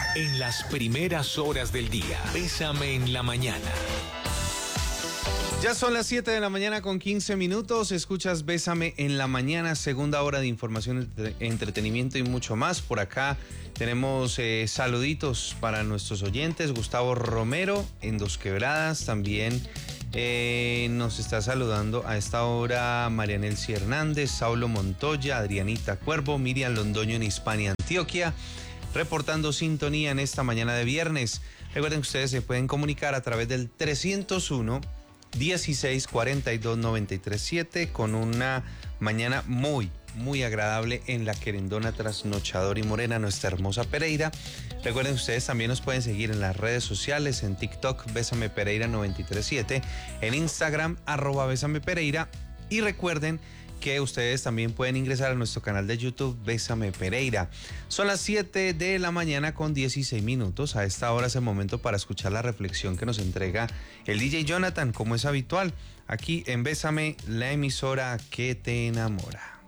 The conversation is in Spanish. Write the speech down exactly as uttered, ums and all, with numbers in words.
En las primeras horas del día, Bésame en la mañana. Ya son las siete de la mañana con quince minutos. Escuchas Bésame en la mañana, segunda hora de información, entre- entretenimiento y mucho más. Por acá tenemos eh, saluditos para nuestros oyentes. Gustavo Romero en Dos Quebradas también eh, nos está saludando a esta hora Marianelsi Hernández, Saulo Montoya, Adrianita Cuervo, Miriam Londoño en Hispania, Antioquia, reportando sintonía en esta mañana de viernes. Recuerden que ustedes se pueden comunicar a través del trescientos uno, dieciséis cuarenta y dos, noventa y tres siete con una mañana muy, muy agradable en la querendona trasnochadora y morena, nuestra hermosa Pereira. Recuerden que ustedes también nos pueden seguir en las redes sociales, en TikTok, Bésame Pereira noventa y tres siete, en Instagram, arroba Bésame Pereira, y recuerden que ustedes también pueden ingresar a nuestro canal de YouTube Bésame Pereira. Son las siete de la mañana con dieciséis minutos. A esta hora es el momento para escuchar la reflexión que nos entrega el D J Jonathan, como es habitual, aquí en Bésame, la emisora que te enamora.